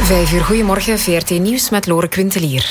5 uur, goedemorgen, VRT Nieuws met Lore Quintelier.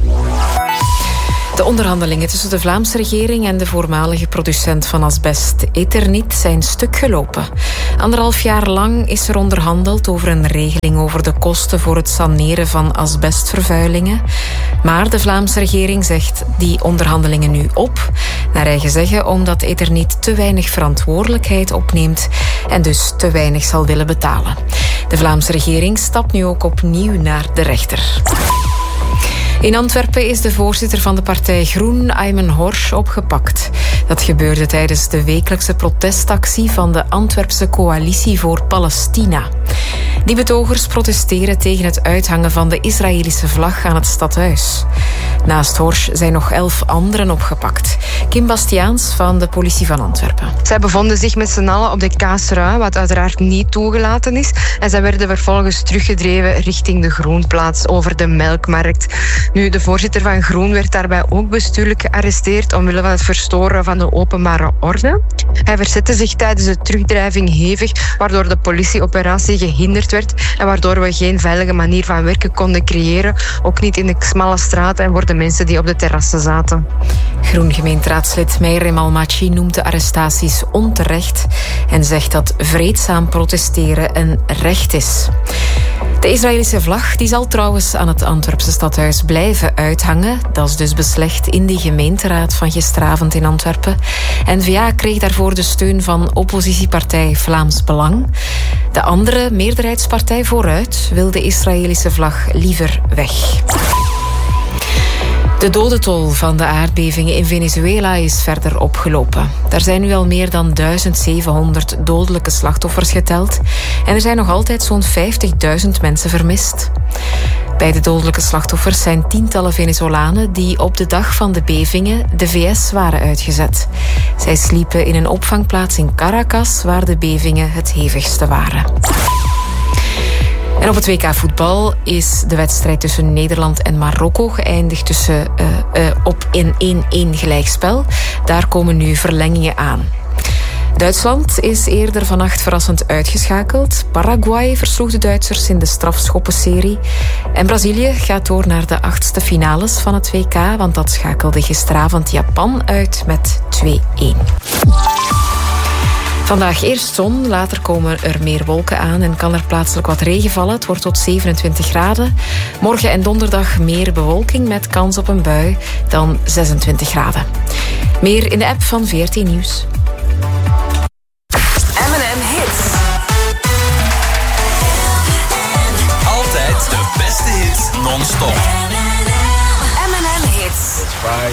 De onderhandelingen tussen de Vlaamse regering en de voormalige producent van asbest, Eternit, zijn stuk gelopen. 1,5 jaar lang is er onderhandeld over een regeling over de kosten voor het saneren van asbestvervuilingen. Maar de Vlaamse regering zegt die onderhandelingen nu op, naar eigen zeggen omdat Eternit te weinig verantwoordelijkheid opneemt en dus te weinig zal willen betalen. De Vlaamse regering stapt nu ook opnieuw naar de rechter. In Antwerpen is de voorzitter van de partij Groen, Aymen Horsch, opgepakt. Dat gebeurde tijdens de wekelijkse protestactie van de Antwerpse Coalitie voor Palestina. Die betogers protesteren tegen het uithangen van de Israëlische vlag aan het stadhuis. Naast Horsch zijn nog 11 anderen opgepakt. Kim Bastiaans van de politie van Antwerpen. Zij bevonden zich met z'n allen op de Kaasrui, wat uiteraard niet toegelaten is. En zij werden vervolgens teruggedreven richting de Groenplaats over de Melkmarkt. Nu, de voorzitter van Groen werd daarbij ook bestuurlijk gearresteerd omwille van het verstoren van de openbare orde. Hij verzette zich tijdens de terugdrijving hevig, waardoor de politieoperatie gehinderd werd en waardoor we geen veilige manier van werken konden creëren, ook niet in de smalle straten en voor de mensen die op de terrassen zaten. Groen-gemeenteraadslid Meirem Almachi noemt de arrestaties onterecht en zegt dat vreedzaam protesteren een recht is. De Israëlische vlag die zal trouwens aan het Antwerpse stadhuis blijven uithangen. Dat is dus beslecht in de gemeenteraad van gisteravond in Antwerpen. N-VA kreeg daarvoor de steun van oppositiepartij Vlaams Belang. De andere meerderheidspartij Vooruit wil de Israëlische vlag liever weg. De dodentol van de aardbevingen in Venezuela is verder opgelopen. Er zijn nu al meer dan 1700 dodelijke slachtoffers geteld en er zijn nog altijd zo'n 50.000 mensen vermist. Bij de dodelijke slachtoffers zijn tientallen Venezolanen die op de dag van de bevingen de VS waren uitgezet. Zij sliepen in een opvangplaats in Caracas, waar de bevingen het hevigste waren. En op het WK voetbal is de wedstrijd tussen Nederland en Marokko geëindigd op een 1-1 gelijkspel. Daar komen nu verlengingen aan. Duitsland is eerder vannacht verrassend uitgeschakeld. Paraguay versloeg de Duitsers in de strafschoppenserie. En Brazilië gaat door naar de 8e finales van het WK, want dat schakelde gisteravond Japan uit met 2-1. Vandaag eerst zon, later komen er meer wolken aan en kan er plaatselijk wat regen vallen. Het wordt tot 27 graden. Morgen en donderdag meer bewolking met kans op een bui, dan 26 graden. Meer in de app van VRT Nieuws. M&M Hits. Altijd de beste hits non-stop. M&M Hits. It's Friday.